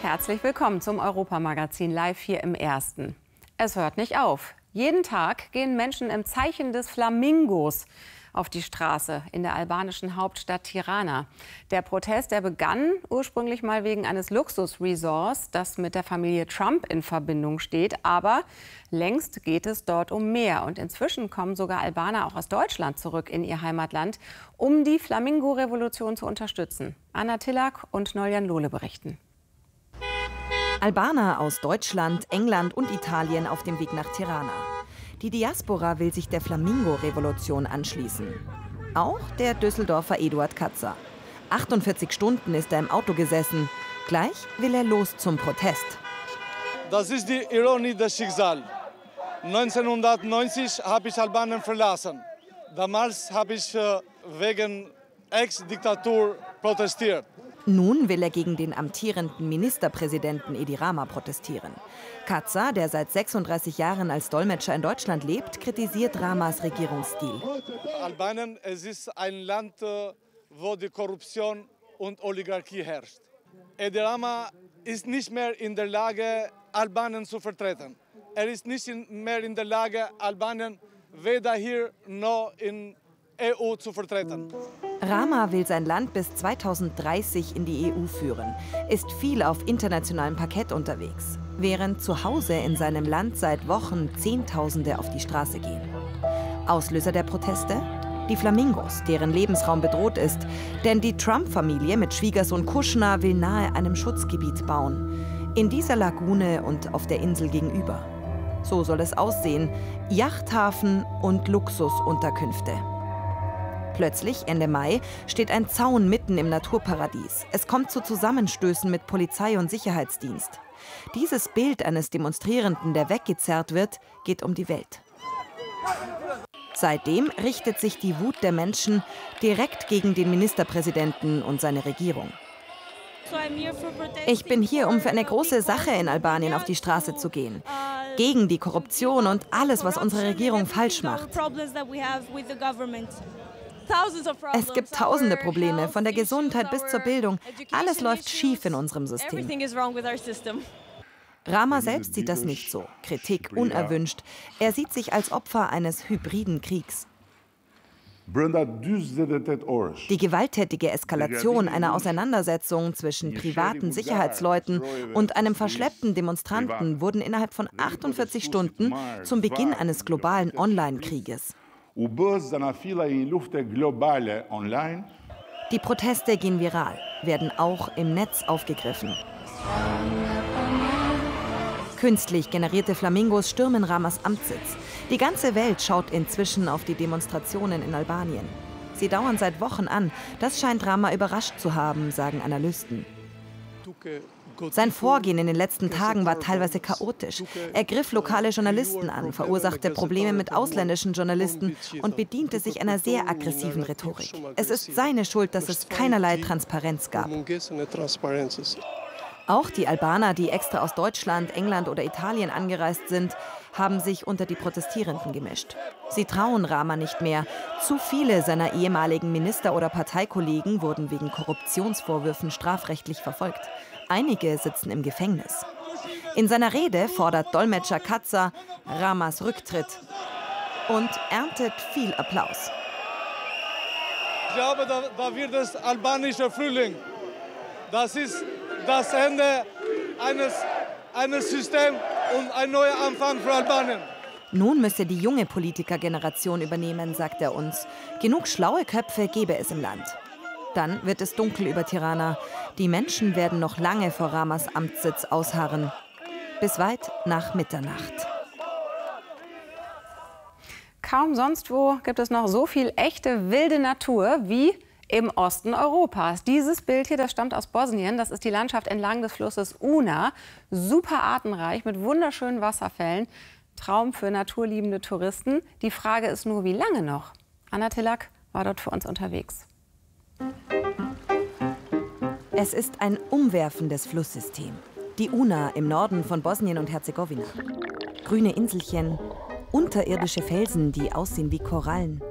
Herzlich willkommen zum Europamagazin live hier im Ersten. Es hört nicht auf. Jeden Tag gehen Menschen im Zeichen des Flamingos auf die Straße in der albanischen Hauptstadt Tirana. Der Protest, der begann ursprünglich mal wegen eines Luxusresorts, das mit der Familie Trump in Verbindung steht. Aber längst geht es dort um mehr. Und inzwischen kommen sogar Albaner auch aus Deutschland zurück in ihr Heimatland, um die Flamingo-Revolution zu unterstützen. Anna Tillak und Noljan Lohle berichten. Albaner aus Deutschland, England und Italien auf dem Weg nach Tirana. Die Diaspora will sich der Flamingo-Revolution anschließen. Auch der Düsseldorfer Eduard Katzer. 48 Stunden ist er im Auto gesessen. Gleich will er los zum Protest. Das ist die Ironie des Schicksals. 1990 habe ich Albanien verlassen. Damals habe ich wegen Ex-Diktatur protestiert. Nun will er gegen den amtierenden Ministerpräsidenten Edi Rama protestieren. Katzer, der seit 36 Jahren als Dolmetscher in Deutschland lebt, kritisiert Ramas Regierungsstil. Albanien, es ist ein Land, wo die Korruption und Oligarchie herrscht. Edi Rama ist nicht mehr in der Lage, Albanien zu vertreten. Er ist nicht mehr in der Lage, Albanien weder hier noch in EU zu vertreten. Rama will sein Land bis 2030 in die EU führen, ist viel auf internationalem Parkett unterwegs, während zu Hause in seinem Land seit Wochen Zehntausende auf die Straße gehen. Auslöser der Proteste? Die Flamingos, deren Lebensraum bedroht ist, denn die Trump-Familie mit Schwiegersohn Kushner will nahe einem Schutzgebiet bauen, in dieser Lagune und auf der Insel gegenüber. So soll es aussehen: Yachthafen und Luxusunterkünfte. Plötzlich, Ende Mai, steht ein Zaun mitten im Naturparadies. Es kommt zu Zusammenstößen mit Polizei und Sicherheitsdienst. Dieses Bild eines Demonstrierenden, der weggezerrt wird, geht um die Welt. Seitdem richtet sich die Wut der Menschen direkt gegen den Ministerpräsidenten und seine Regierung. Ich bin hier, um für eine große Sache in Albanien auf die Straße zu gehen. Gegen die Korruption und alles, was unsere Regierung falsch macht. Es gibt tausende Probleme, von der Gesundheit bis zur Bildung. Alles läuft schief in unserem System. Rama selbst sieht das nicht so. Kritik unerwünscht. Er sieht sich als Opfer eines hybriden Kriegs. Die gewalttätige Eskalation einer Auseinandersetzung zwischen privaten Sicherheitsleuten und einem verschleppten Demonstranten wurden innerhalb von 48 Stunden zum Beginn eines globalen Online-Krieges. Die Proteste gehen viral, werden auch im Netz aufgegriffen. Künstlich generierte Flamingos stürmen Ramas Amtssitz. Die ganze Welt schaut inzwischen auf die Demonstrationen in Albanien. Sie dauern seit Wochen an. Das scheint Rama überrascht zu haben, sagen Analysten. Sein Vorgehen in den letzten Tagen war teilweise chaotisch. Er griff lokale Journalisten an, verursachte Probleme mit ausländischen Journalisten und bediente sich einer sehr aggressiven Rhetorik. Es ist seine Schuld, dass es keinerlei Transparenz gab. Auch die Albaner, die extra aus Deutschland, England oder Italien angereist sind, haben sich unter die Protestierenden gemischt. Sie trauen Rama nicht mehr. Zu viele seiner ehemaligen Minister- oder Parteikollegen wurden wegen Korruptionsvorwürfen strafrechtlich verfolgt. Einige sitzen im Gefängnis. In seiner Rede fordert Dolmetscher Katzer Ramas Rücktritt und erntet viel Applaus. Ich glaube, da wird es albanischer Frühling. Das ist das Ende eines Systems und ein neuer Anfang für Albanien. Nun müsse die junge Politikergeneration übernehmen, sagt er uns. Genug schlaue Köpfe gäbe es im Land. Dann wird es dunkel über Tirana. Die Menschen werden noch lange vor Ramas Amtssitz ausharren. Bis weit nach Mitternacht. Kaum sonst wo gibt es noch so viel echte wilde Natur wie im Osten Europas. Dieses Bild hier, das stammt aus Bosnien. Das ist die Landschaft entlang des Flusses Una. Super artenreich mit wunderschönen Wasserfällen. Traum für naturliebende Touristen. Die Frage ist nur, wie lange noch? Anna Tillak war dort für uns unterwegs. Es ist ein umwerfendes Flusssystem. Die Una im Norden von Bosnien und Herzegowina. Grüne Inselchen, unterirdische Felsen, die aussehen wie Korallen.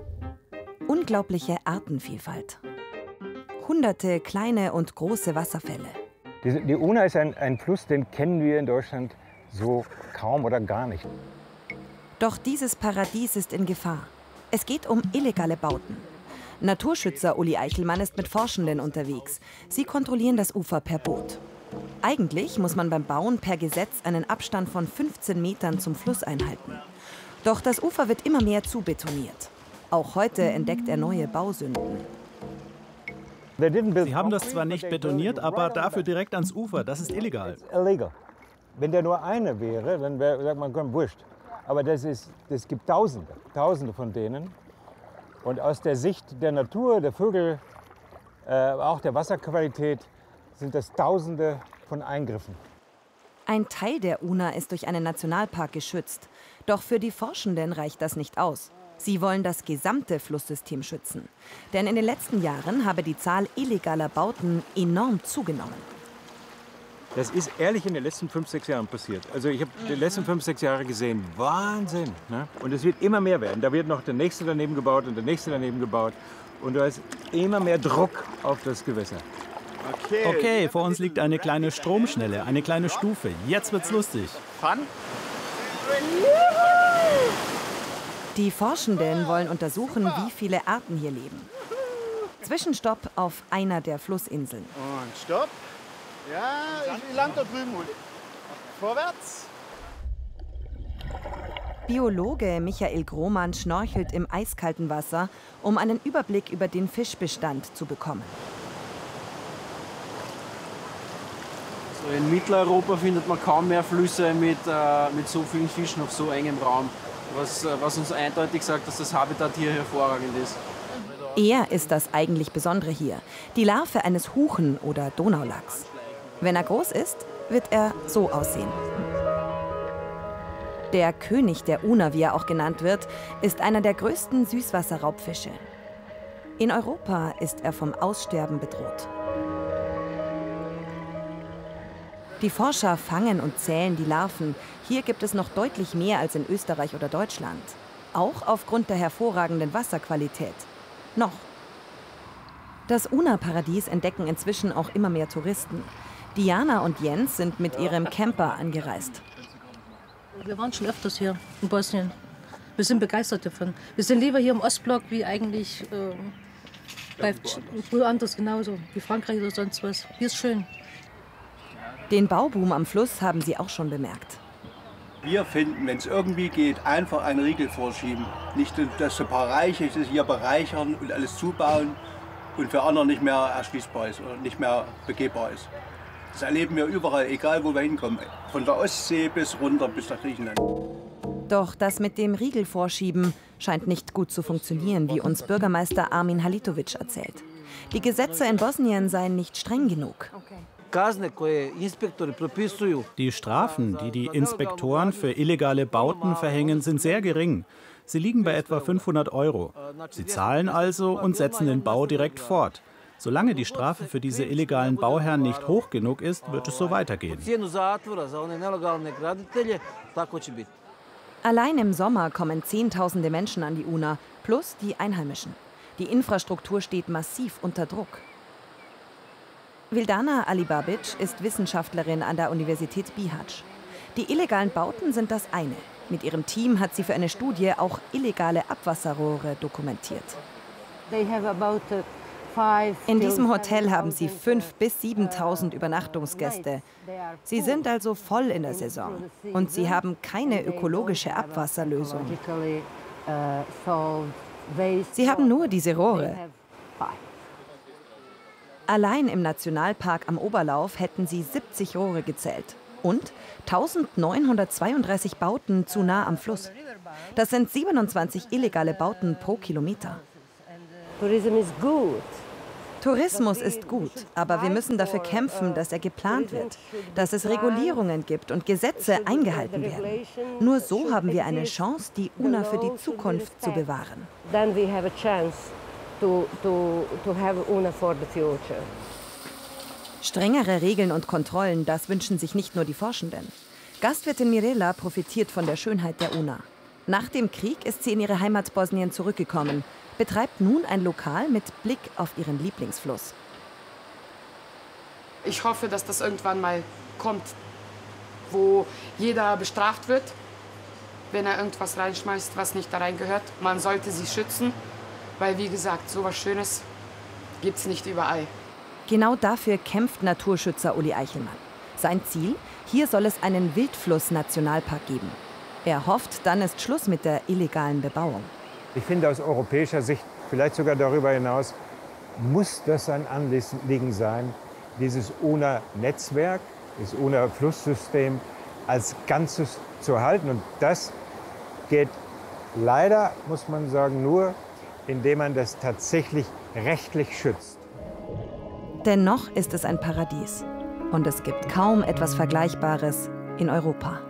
Unglaubliche Artenvielfalt. Hunderte kleine und große Wasserfälle. Die Una ist ein Fluss, den kennen wir in Deutschland so kaum oder gar nicht. Doch dieses Paradies ist in Gefahr. Es geht um illegale Bauten. Naturschützer Uli Eichelmann ist mit Forschenden unterwegs. Sie kontrollieren das Ufer per Boot. Eigentlich muss man beim Bauen per Gesetz einen Abstand von 15 Metern zum Fluss einhalten. Doch das Ufer wird immer mehr zubetoniert. Auch heute entdeckt er neue Bausünden. Sie haben das zwar nicht betoniert, aber dafür direkt ans Ufer. Das ist illegal. Wenn der nur eine wäre, dann sagt man, komm, wurscht. Aber das gibt Tausende von denen. Und aus der Sicht der Natur, der Vögel, auch der Wasserqualität, sind das Tausende von Eingriffen. Ein Teil der Una ist durch einen Nationalpark geschützt. Doch für die Forschenden reicht das nicht aus. Sie wollen das gesamte Flusssystem schützen. Denn in den letzten Jahren habe die Zahl illegaler Bauten enorm zugenommen. Das ist ehrlich in den letzten 5, 6 Jahren passiert. Also ich habe die letzten 5, 6 Jahre gesehen, Wahnsinn. Ne? Und es wird immer mehr werden. Da wird noch der nächste daneben gebaut und der nächste daneben gebaut. Und da ist immer mehr Druck auf das Gewässer. Okay, vor uns liegt eine kleine Stromschnelle, eine kleine Stufe. Jetzt wird's lustig. Die Forschenden wollen untersuchen, wie viele Arten hier leben. Zwischenstopp auf einer der Flussinseln. Und Stopp. Ja, ich land da drüben. Vorwärts. Biologe Michael Grohmann schnorchelt im eiskalten Wasser, um einen Überblick über den Fischbestand zu bekommen. So in Mitteleuropa findet man kaum mehr Flüsse mit so vielen Fischen auf so engem Raum, was uns eindeutig sagt, dass das Habitat hier hervorragend ist. Er ist das eigentlich Besondere hier, die Larve eines Huchen oder Donaulachs. Wenn er groß ist, wird er so aussehen. Der König der Una, wie er auch genannt wird, ist einer der größten Süßwasserraubfische. In Europa ist er vom Aussterben bedroht. Die Forscher fangen und zählen die Larven. Hier gibt es noch deutlich mehr als in Österreich oder Deutschland. Auch aufgrund der hervorragenden Wasserqualität. Noch. Das Una-Paradies entdecken inzwischen auch immer mehr Touristen. Diana und Jens sind mit ihrem Camper angereist. Wir waren schon öfters hier in Bosnien. Wir sind begeistert davon. Wir sind lieber hier im Ostblock wie eigentlich woanders genauso, wie Frankreich oder sonst was. Hier ist schön. Den Bauboom am Fluss haben sie auch schon bemerkt. Wir finden, wenn es irgendwie geht, einfach einen Riegel vorschieben. Nicht, dass ein paar Reiche sich hier bereichern und alles zubauen und für andere nicht mehr erschließbar ist oder nicht mehr begehbar ist. Das erleben wir überall, egal wo wir hinkommen. Von der Ostsee bis runter bis nach Griechenland. Doch das mit dem Riegel vorschieben scheint nicht gut zu funktionieren, wie uns Bürgermeister Armin Halitovic erzählt. Die Gesetze in Bosnien seien nicht streng genug. Die Strafen, die die Inspektoren für illegale Bauten verhängen, sind sehr gering. Sie liegen bei etwa 500 €. Sie zahlen also und setzen den Bau direkt fort. Solange die Strafe für diese illegalen Bauherren nicht hoch genug ist, wird es so weitergehen. Allein im Sommer kommen Zehntausende Menschen an die Una, plus die Einheimischen. Die Infrastruktur steht massiv unter Druck. Vildana Alibabic ist Wissenschaftlerin an der Universität Bihać. Die illegalen Bauten sind das eine. Mit ihrem Team hat sie für eine Studie auch illegale Abwasserrohre dokumentiert. In diesem Hotel haben sie 5.000 bis 7.000 Übernachtungsgäste. Sie sind also voll in der Saison und sie haben keine ökologische Abwasserlösung. Sie haben nur diese Rohre. Allein im Nationalpark am Oberlauf hätten sie 70 Rohre gezählt und 1932 Bauten zu nah am Fluss. Das sind 27 illegale Bauten pro Kilometer. Tourismus ist gut, aber wir müssen dafür kämpfen, dass er geplant wird, dass es Regulierungen gibt und Gesetze eingehalten werden. Nur so haben wir eine Chance, die Una für die Zukunft zu bewahren. Strengere Regeln und Kontrollen, das wünschen sich nicht nur die Forschenden. Gastwirtin Mirela profitiert von der Schönheit der Una. Nach dem Krieg ist sie in ihre Heimat Bosnien zurückgekommen, betreibt nun ein Lokal mit Blick auf ihren Lieblingsfluss. Ich hoffe, dass das irgendwann mal kommt, wo jeder bestraft wird, wenn er irgendwas reinschmeißt, was nicht da rein gehört. Man sollte sie schützen, weil, wie gesagt, so was Schönes gibt es nicht überall. Genau dafür kämpft Naturschützer Uli Eichelmann. Sein Ziel? Hier soll es einen Wildfluss-Nationalpark geben. Er hofft, dann ist Schluss mit der illegalen Bebauung. Ich finde aus europäischer Sicht, vielleicht sogar darüber hinaus, muss das ein Anliegen sein, dieses UNA-Netzwerk, das UNA-Flusssystem als Ganzes zu erhalten. Und das geht leider, muss man sagen, nur, indem man das tatsächlich rechtlich schützt. Dennoch ist es ein Paradies. Und es gibt kaum etwas Vergleichbares in Europa.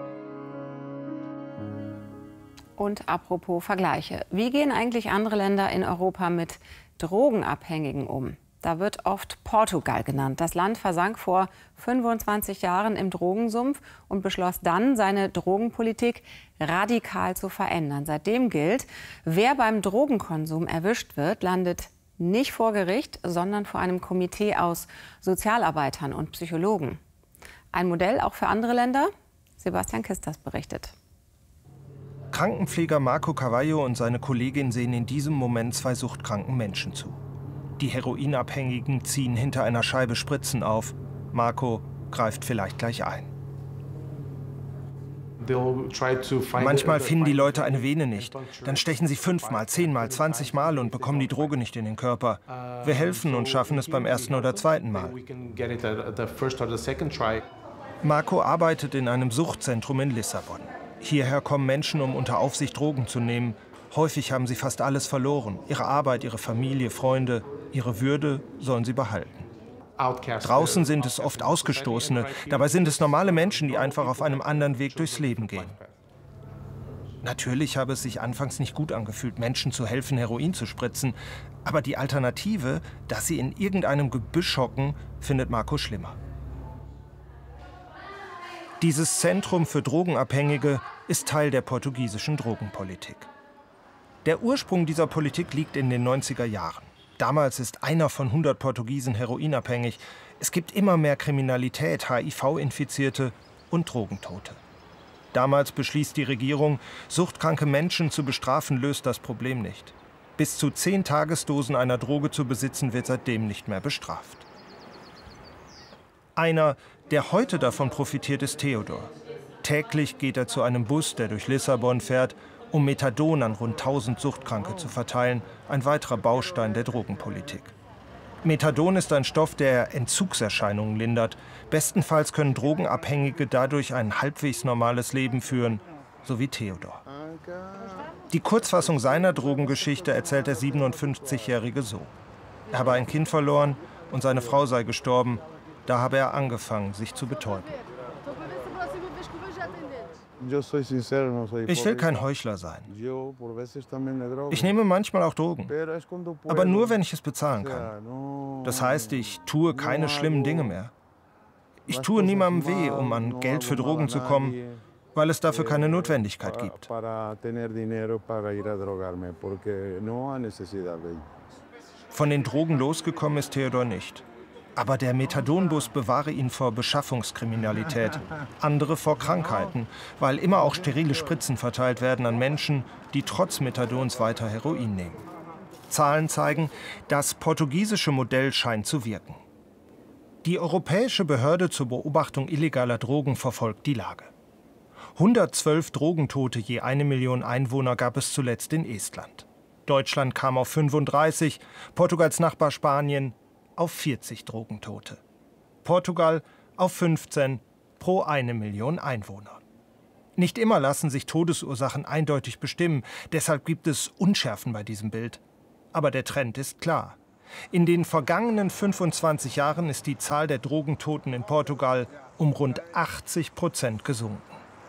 Und apropos Vergleiche. Wie gehen eigentlich andere Länder in Europa mit Drogenabhängigen um? Da wird oft Portugal genannt. Das Land versank vor 25 Jahren im Drogensumpf und beschloss dann, seine Drogenpolitik radikal zu verändern. Seitdem gilt, wer beim Drogenkonsum erwischt wird, landet nicht vor Gericht, sondern vor einem Komitee aus Sozialarbeitern und Psychologen. Ein Modell auch für andere Länder? Sebastian Kisters berichtet. Krankenpfleger Marco Carvalho und seine Kollegin sehen in diesem Moment 2 suchtkranken Menschen zu. Die Heroinabhängigen ziehen hinter einer Scheibe Spritzen auf. Marco greift vielleicht gleich ein. Manchmal finden die Leute eine Vene nicht. Dann stechen sie 5-mal, 10-mal, 20-mal und bekommen die Droge nicht in den Körper. Wir helfen und schaffen es beim 1. oder 2. Mal. Marco arbeitet in einem Suchtzentrum in Lissabon. Hierher kommen Menschen, um unter Aufsicht Drogen zu nehmen. Häufig haben sie fast alles verloren. Ihre Arbeit, ihre Familie, Freunde, ihre Würde sollen sie behalten. Draußen sind es oft Ausgestoßene. Dabei sind es normale Menschen, die einfach auf einem anderen Weg durchs Leben gehen. Natürlich habe es sich anfangs nicht gut angefühlt, Menschen zu helfen, Heroin zu spritzen. Aber die Alternative, dass sie in irgendeinem Gebüsch hocken, findet Marco schlimmer. Dieses Zentrum für Drogenabhängige ist Teil der portugiesischen Drogenpolitik. Der Ursprung dieser Politik liegt in den 90er Jahren. Damals ist einer von 100 Portugiesen heroinabhängig. Es gibt immer mehr Kriminalität, HIV-Infizierte und Drogentote. Damals beschließt die Regierung, suchtkranke Menschen zu bestrafen, löst das Problem nicht. Bis zu 10 Tagesdosen einer Droge zu besitzen, wird seitdem nicht mehr bestraft. Einer, der heute davon profitiert, ist Theodor. Täglich geht er zu einem Bus, der durch Lissabon fährt, um Methadon an rund 1000 Suchtkranke zu verteilen, ein weiterer Baustein der Drogenpolitik. Methadon ist ein Stoff, der Entzugserscheinungen lindert. Bestenfalls können Drogenabhängige dadurch ein halbwegs normales Leben führen, so wie Theodor. Die Kurzfassung seiner Drogengeschichte erzählt der 57-Jährige so. Er habe ein Kind verloren und seine Frau sei gestorben. Da habe er angefangen, sich zu betäuben. Ich will kein Heuchler sein. Ich nehme manchmal auch Drogen, aber nur, wenn ich es bezahlen kann. Das heißt, ich tue keine schlimmen Dinge mehr. Ich tue niemandem weh, um an Geld für Drogen zu kommen, weil es dafür keine Notwendigkeit gibt. Von den Drogen losgekommen ist Theodor nicht. Aber der Methadonbus bewahre ihn vor Beschaffungskriminalität, andere vor Krankheiten, weil immer auch sterile Spritzen verteilt werden an Menschen, die trotz Methadons weiter Heroin nehmen. Zahlen zeigen, das portugiesische Modell scheint zu wirken. Die Europäische Behörde zur Beobachtung illegaler Drogen verfolgt die Lage. 112 Drogentote je 1 Million Einwohner gab es zuletzt in Estland. Deutschland kam auf 35, Portugals Nachbar Spanien auf 40 Drogentote. Portugal auf 15 pro 1 Million Einwohner. Nicht immer lassen sich Todesursachen eindeutig bestimmen, deshalb gibt es Unschärfen bei diesem Bild. Aber der Trend ist klar. In den vergangenen 25 Jahren ist die Zahl der Drogentoten in Portugal um rund 80% gesunken.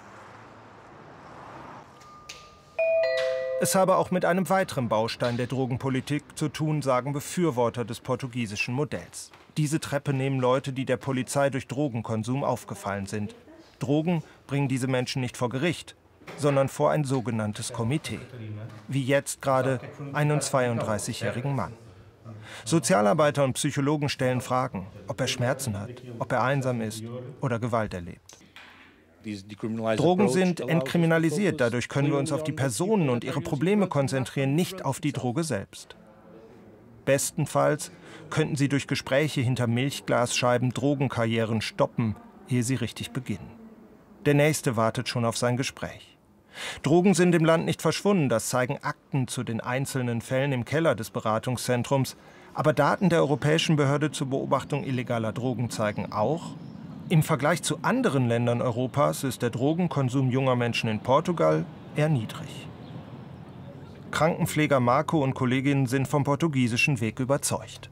Es habe auch mit einem weiteren Baustein der Drogenpolitik zu tun, sagen Befürworter des portugiesischen Modells. Diese Treppe nehmen Leute, die der Polizei durch Drogenkonsum aufgefallen sind. Drogen bringen diese Menschen nicht vor Gericht, sondern vor ein sogenanntes Komitee. Wie jetzt gerade einen 32-jährigen Mann. Sozialarbeiter und Psychologen stellen Fragen, ob er Schmerzen hat, ob er einsam ist oder Gewalt erlebt. Drogen sind entkriminalisiert, dadurch können wir uns auf die Personen und ihre Probleme konzentrieren, nicht auf die Droge selbst. Bestenfalls könnten sie durch Gespräche hinter Milchglasscheiben Drogenkarrieren stoppen, ehe sie richtig beginnen. Der Nächste wartet schon auf sein Gespräch. Drogen sind im Land nicht verschwunden, das zeigen Akten zu den einzelnen Fällen im Keller des Beratungszentrums. Aber Daten der Europäischen Behörde zur Beobachtung illegaler Drogen zeigen auch, im Vergleich zu anderen Ländern Europas ist der Drogenkonsum junger Menschen in Portugal eher niedrig. Krankenpfleger Marco und Kolleginnen sind vom portugiesischen Weg überzeugt.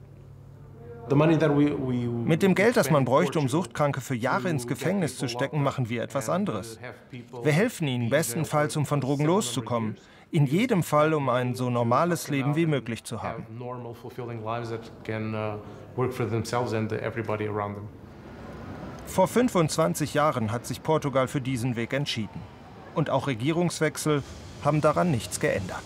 Mit dem Geld, das man bräuchte, um Suchtkranke für Jahre ins Gefängnis zu stecken, machen wir etwas anderes. Wir helfen ihnen bestenfalls, um von Drogen loszukommen. In jedem Fall, um ein so normales Leben wie möglich zu haben. Vor 25 Jahren hat sich Portugal für diesen Weg entschieden. Und auch Regierungswechsel haben daran nichts geändert.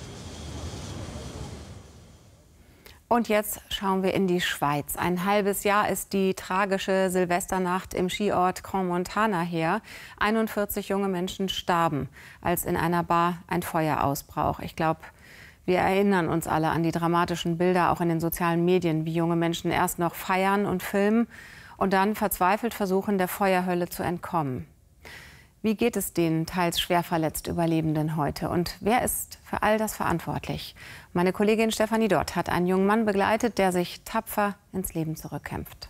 Und jetzt schauen wir in die Schweiz. Ein halbes Jahr ist die tragische Silvesternacht im Skiort Crans-Montana her. 41 junge Menschen starben, als in einer Bar ein Feuer ausbrach. Ich glaube, wir erinnern uns alle an die dramatischen Bilder, auch in den sozialen Medien, wie junge Menschen erst noch feiern und filmen und dann verzweifelt versuchen, der Feuerhölle zu entkommen. Wie geht es den teils schwer verletzt Überlebenden heute? Und wer ist für all das verantwortlich? Meine Kollegin Stefanie Dott hat einen jungen Mann begleitet, der sich tapfer ins Leben zurückkämpft.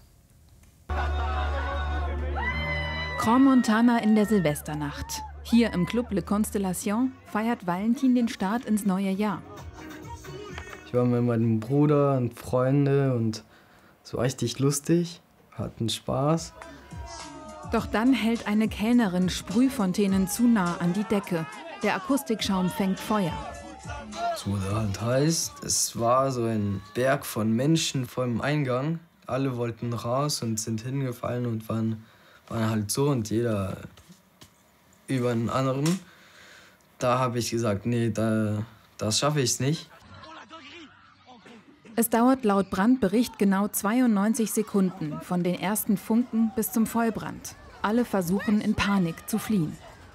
Crans-Montana in der Silvesternacht. Hier im Club Le Constellation feiert Valentin den Start ins neue Jahr. Ich war mit meinem Bruder und Freunde und es war richtig lustig, hatten Spaß. Doch dann hält eine Kellnerin Sprühfontänen zu nah an die Decke. Der Akustikschaum fängt Feuer. Es wurde halt heiß. Es war so ein Berg von Menschen vor dem Eingang. Alle wollten raus und sind hingefallen und waren halt so und jeder über den anderen. Da habe ich gesagt, nee, das schaffe ich nicht. Es dauert laut Brandbericht genau 92 Sekunden von den ersten Funken bis zum Vollbrand. Alle versuchen in Panik zu fliehen.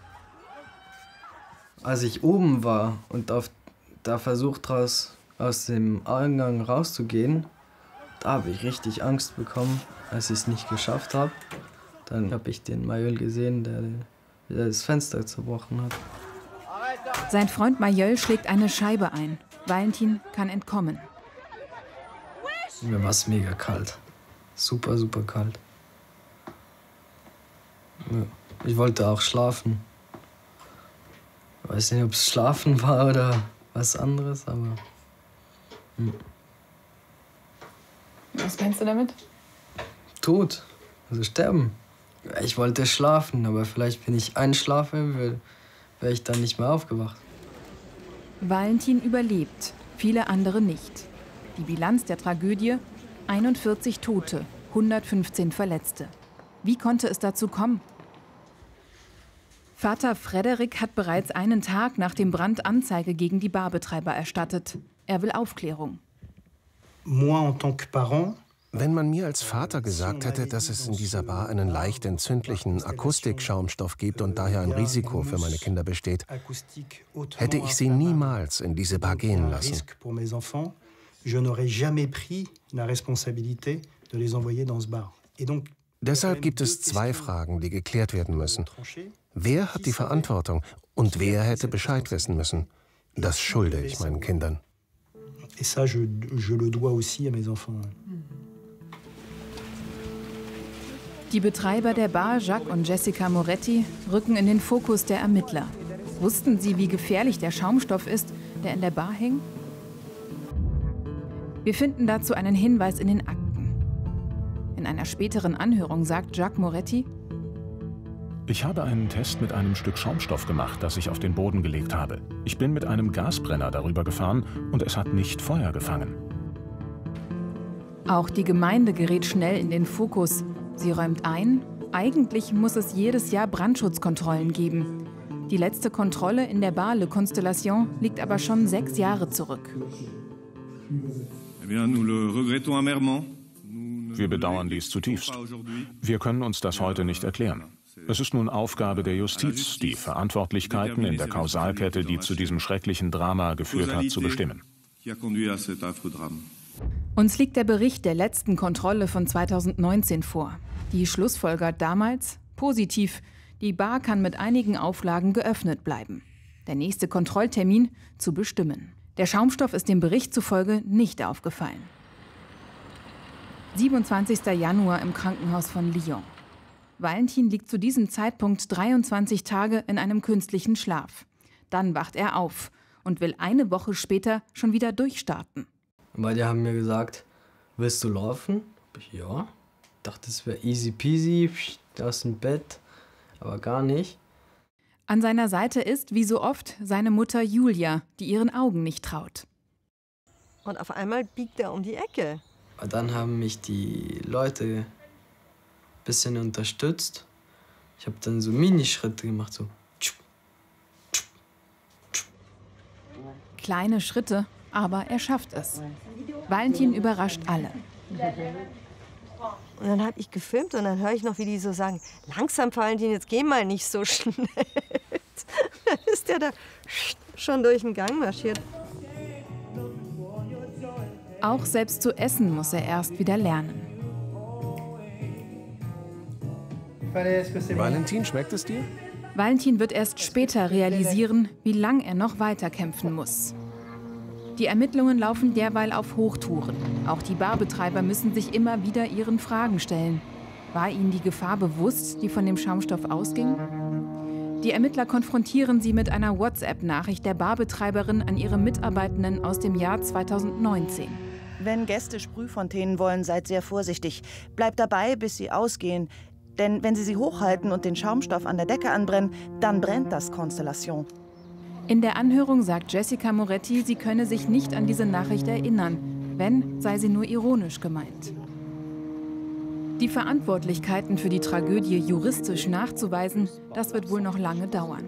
Als ich oben war und da versucht aus dem Eingang rauszugehen, da habe ich richtig Angst bekommen, als ich es nicht geschafft habe. Dann habe ich den Mayol gesehen, der das Fenster zerbrochen hat. Sein Freund Mayol schlägt eine Scheibe ein. Valentin kann entkommen. Mir war es mega kalt. Super, super kalt. Ich wollte auch schlafen. Ich weiß nicht, ob es Schlafen war oder was anderes, aber... Was meinst du damit? Tod, also sterben. Ich wollte schlafen, aber vielleicht, wenn ich einschlafe, wäre ich dann nicht mehr aufgewacht. Valentin überlebt, viele andere nicht. Die Bilanz der Tragödie: 41 Tote, 115 Verletzte. Wie konnte es dazu kommen? Vater Frederik hat bereits einen Tag nach dem Brand Anzeige gegen die Barbetreiber erstattet. Er will Aufklärung. Wenn man mir als Vater gesagt hätte, dass es in dieser Bar einen leicht entzündlichen Akustikschaumstoff gibt und daher ein Risiko für meine Kinder besteht, hätte ich sie niemals in diese Bar gehen lassen. Deshalb gibt es zwei Fragen, die geklärt werden müssen. Wer hat die Verantwortung und wer hätte Bescheid wissen müssen? Das schulde ich meinen Kindern. Die Betreiber der Bar, Jacques und Jessica Moretti, rücken in den Fokus der Ermittler. Wussten sie, wie gefährlich der Schaumstoff ist, der in der Bar hing? Wir finden dazu einen Hinweis in den Akten. In einer späteren Anhörung sagt Jacques Moretti: Ich habe einen Test mit einem Stück Schaumstoff gemacht, das ich auf den Boden gelegt habe. Ich bin mit einem Gasbrenner darüber gefahren und es hat nicht Feuer gefangen. Auch die Gemeinde gerät schnell in den Fokus. Sie räumt ein, eigentlich muss es jedes Jahr Brandschutzkontrollen geben. Die letzte Kontrolle in der Bar Le Constellation liegt aber schon 6 Jahre zurück. Wir bedauern dies zutiefst. Wir können uns das heute nicht erklären. Es ist nun Aufgabe der Justiz, die Verantwortlichkeiten in der Kausalkette, die zu diesem schrecklichen Drama geführt hat, zu bestimmen. Uns liegt der Bericht der letzten Kontrolle von 2019 vor. Die schlussfolgert damals positiv. Die Bar kann mit einigen Auflagen geöffnet bleiben. Der nächste Kontrolltermin zu bestimmen. Der Schaumstoff ist dem Bericht zufolge nicht aufgefallen. 27. Januar im Krankenhaus von Lyon. Valentin liegt zu diesem Zeitpunkt 23 Tage in einem künstlichen Schlaf. Dann wacht er auf und will eine Woche später schon wieder durchstarten. Weil die haben mir gesagt, willst du laufen? Ja. Dachte, es wäre easy peasy, aus dem Bett, aber gar nicht. An seiner Seite ist, wie so oft, seine Mutter Julia, die ihren Augen nicht traut. Und auf einmal biegt er um die Ecke. Und dann haben mich die Leute ein bisschen unterstützt. Ich habe dann so Minischritte gemacht, so. Kleine Schritte, aber er schafft es. Valentin überrascht alle. Und dann habe ich gefilmt und dann höre ich noch, wie die so sagen, langsam Valentin, jetzt geh mal nicht so schnell. Dann ist der da schon durch den Gang marschiert. Auch selbst zu essen muss er erst wieder lernen. Valentin, schmeckt es dir? Valentin wird erst später realisieren, wie lang er noch weiter kämpfen muss. Die Ermittlungen laufen derweil auf Hochtouren. Auch die Barbetreiber müssen sich immer wieder ihren Fragen stellen. War ihnen die Gefahr bewusst, die von dem Schaumstoff ausging? Die Ermittler konfrontieren sie mit einer WhatsApp-Nachricht der Barbetreiberin an ihre Mitarbeitenden aus dem Jahr 2019. Wenn Gäste Sprühfontänen wollen, seid sehr vorsichtig. Bleibt dabei, bis sie ausgehen. Denn wenn sie sie hochhalten und den Schaumstoff an der Decke anbrennen, dann brennt das Constellation. In der Anhörung sagt Jessica Moretti, sie könne sich nicht an diese Nachricht erinnern. Wenn, sei sie nur ironisch gemeint. Die Verantwortlichkeiten für die Tragödie juristisch nachzuweisen, das wird wohl noch lange dauern.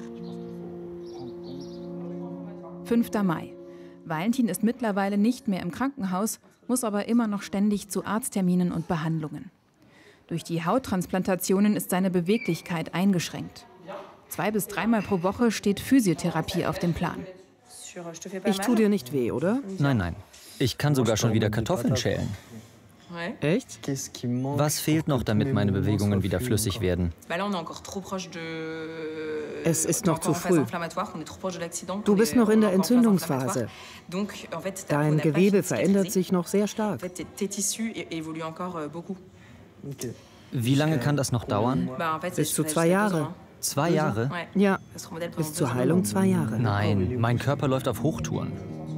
5. Mai. Valentin ist mittlerweile nicht mehr im Krankenhaus, muss aber immer noch ständig zu Arztterminen und Behandlungen. Durch die Hauttransplantationen ist seine Beweglichkeit eingeschränkt. 2- bis 3-mal pro Woche steht Physiotherapie auf dem Plan. Ich tue dir nicht weh, oder? Nein, nein. Ich kann sogar schon wieder Kartoffeln schälen. Echt? Was fehlt noch, damit meine Bewegungen wieder flüssig werden? Es ist noch zu früh. Du bist noch in der Entzündungsphase. Dein Gewebe verändert sich noch sehr stark. Wie lange kann das noch dauern? Bis zu 2 Jahre. 2 Jahre? Ja, bis zur Heilung 2 Jahre. Nein, mein Körper läuft auf Hochtouren.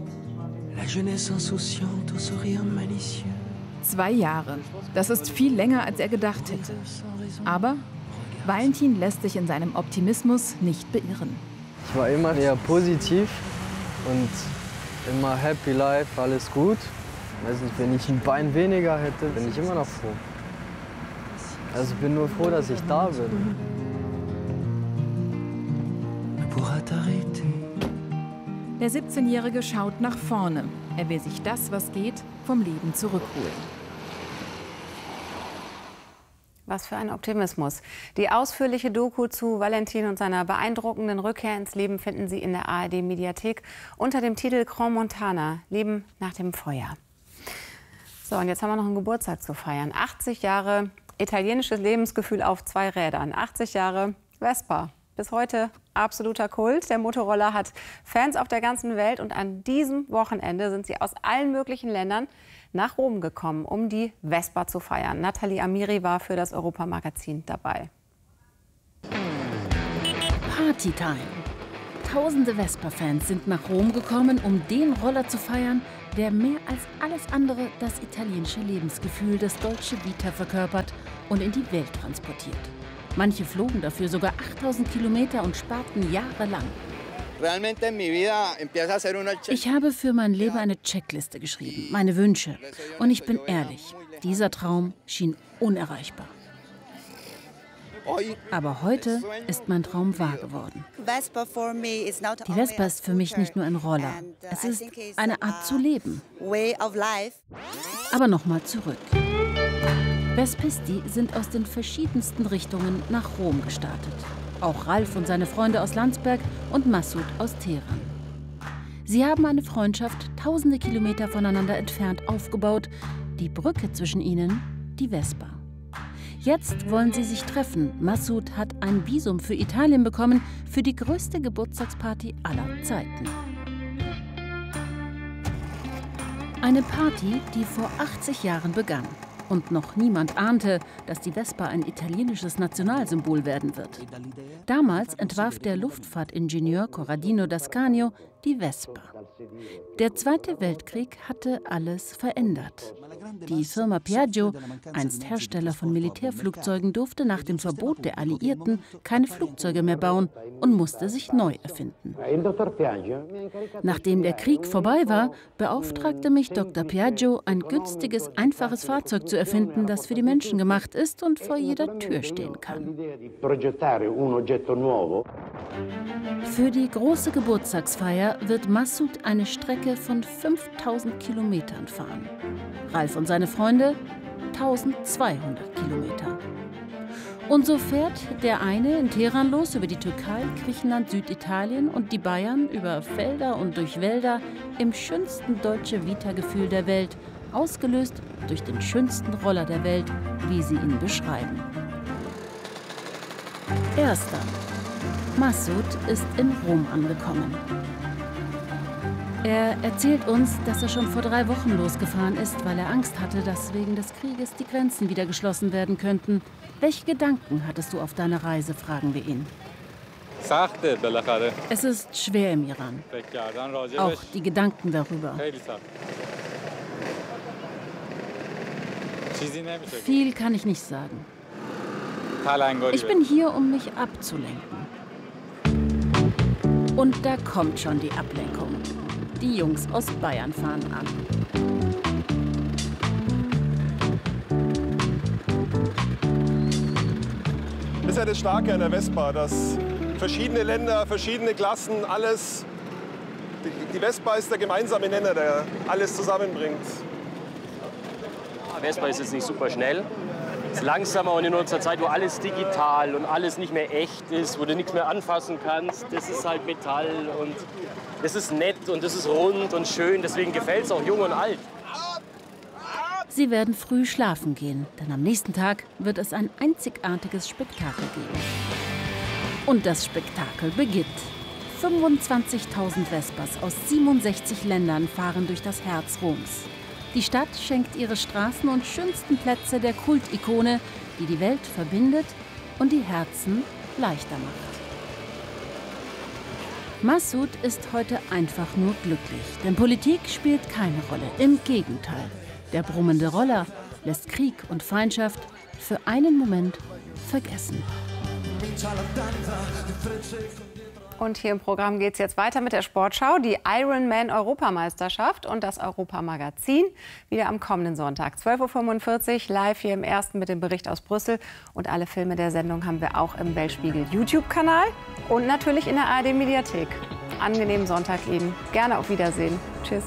2 Jahre. Das ist viel länger, als er gedacht hätte. Aber Valentin lässt sich in seinem Optimismus nicht beirren. Ich war immer eher positiv und immer happy life, alles gut. Weiß nicht, wenn ich ein Bein weniger hätte, bin ich immer noch froh. Also ich bin nur froh, dass ich da bin. Der 17-Jährige schaut nach vorne. Er will sich das, was geht, vom Leben zurückholen. Was für ein Optimismus. Die ausführliche Doku zu Valentin und seiner beeindruckenden Rückkehr ins Leben finden Sie in der ARD-Mediathek unter dem Titel Grand Montana, Leben nach dem Feuer. So, und jetzt haben wir noch einen Geburtstag zu feiern. 80 Jahre italienisches Lebensgefühl auf 2 Rädern. 80 Jahre Vespa. Bis heute absoluter Kult. Der Motorroller hat Fans auf der ganzen Welt und an diesem Wochenende sind sie aus allen möglichen Ländern nach Rom gekommen, um die Vespa zu feiern. Nathalie Amiri war für das Europa-Magazin dabei. Partytime. Tausende Vespa-Fans sind nach Rom gekommen, um den Roller zu feiern, der mehr als alles andere das italienische Lebensgefühl, das Dolce Vita verkörpert und in die Welt transportiert. Manche flogen dafür sogar 8000 Kilometer und sparten jahrelang. Ich habe für mein Leben eine Checkliste geschrieben, meine Wünsche. Und ich bin ehrlich, dieser Traum schien unerreichbar. Aber heute ist mein Traum wahr geworden. Die Vespa ist für mich nicht nur ein Roller. Es ist eine Art zu leben. Aber nochmal zurück. Vespisti sind aus den verschiedensten Richtungen nach Rom gestartet. Auch Ralf und seine Freunde aus Landsberg und Massoud aus Teheran. Sie haben eine Freundschaft tausende Kilometer voneinander entfernt aufgebaut. Die Brücke zwischen ihnen, die Vespa. Jetzt wollen sie sich treffen. Massoud hat ein Visum für Italien bekommen, für die größte Geburtstagsparty aller Zeiten. Eine Party, die vor 80 Jahren begann. Und noch niemand ahnte, dass die Vespa ein italienisches Nationalsymbol werden wird. Damals entwarf der Luftfahrtingenieur Corradino d'Ascanio die Vespa. Der Zweite Weltkrieg hatte alles verändert. Die Firma Piaggio, einst Hersteller von Militärflugzeugen, durfte nach dem Verbot der Alliierten keine Flugzeuge mehr bauen und musste sich neu erfinden. Nachdem der Krieg vorbei war, beauftragte mich Dr. Piaggio, ein günstiges, einfaches Fahrzeug zu erfinden, das für die Menschen gemacht ist und vor jeder Tür stehen kann. Für die große Geburtstagsfeier wird Massoud eine Strecke von 5000 Kilometern fahren. Ralf und seine Freunde 1200 Kilometer. Und so fährt der eine in Teheran los über die Türkei, Griechenland, Süditalien und die Bayern über Felder und durch Wälder im schönsten Dolce Vita-Gefühl der Welt, ausgelöst durch den schönsten Roller der Welt, wie sie ihn beschreiben. Erster. Massoud ist in Rom angekommen. Er erzählt uns, dass er schon vor 3 Wochen losgefahren ist, weil er Angst hatte, dass wegen des Krieges die Grenzen wieder geschlossen werden könnten. Welche Gedanken hattest du auf deiner Reise, fragen wir ihn. Es ist schwer im Iran. Auch die Gedanken darüber. Viel kann ich nicht sagen. Ich bin hier, um mich abzulenken. Und da kommt schon die Ablenkung. Die Jungs aus Bayern fahren an. Das ist ja das Starke an der Vespa, dass verschiedene Länder, verschiedene Klassen, alles. Die Vespa ist der gemeinsame Nenner, der alles zusammenbringt. Vespa ist jetzt nicht super schnell. Ist langsamer und in unserer Zeit, wo alles digital und alles nicht mehr echt ist, wo du nichts mehr anfassen kannst, das ist halt Metall und das ist nett und das ist rund und schön, deswegen gefällt es auch jung und alt. Sie werden früh schlafen gehen, denn am nächsten Tag wird es ein einzigartiges Spektakel geben. Und das Spektakel beginnt. 25.000 Vespas aus 67 Ländern fahren durch das Herz Roms. Die Stadt schenkt ihre Straßen und schönsten Plätze der Kultikone, die die Welt verbindet und die Herzen leichter macht. Massoud ist heute einfach nur glücklich, denn Politik spielt keine Rolle. Im Gegenteil, der brummende Roller lässt Krieg und Feindschaft für einen Moment vergessen. Und hier im Programm geht es jetzt weiter mit der Sportschau. Die Ironman-Europameisterschaft und das Europamagazin wieder am kommenden Sonntag. 12:45 Uhr live hier im Ersten mit dem Bericht aus Brüssel. Und alle Filme der Sendung haben wir auch im Weltspiegel-YouTube-Kanal und natürlich in der ARD-Mediathek. Angenehmen Sonntag Ihnen. Gerne auf Wiedersehen. Tschüss.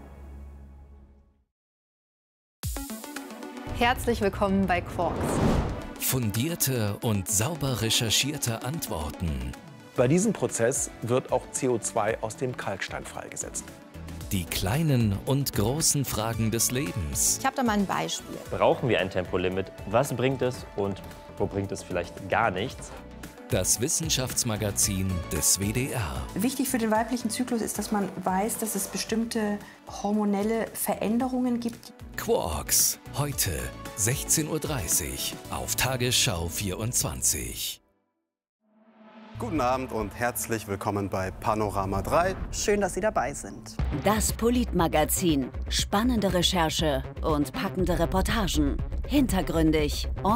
Herzlich willkommen bei Quarks. Fundierte und sauber recherchierte Antworten. Bei diesem Prozess wird auch CO2 aus dem Kalkstein freigesetzt. Die kleinen und großen Fragen des Lebens. Ich habe da mal ein Beispiel. Brauchen wir ein Tempolimit? Was bringt es und wo bringt es vielleicht gar nichts? Das Wissenschaftsmagazin des WDR. Wichtig für den weiblichen Zyklus ist, dass man weiß, dass es bestimmte hormonelle Veränderungen gibt. Quarks, heute 16:30 Uhr auf Tagesschau 24. Guten Abend und herzlich willkommen bei Panorama 3. Schön, dass Sie dabei sind. Das Politmagazin. Spannende Recherche und packende Reportagen. Hintergründig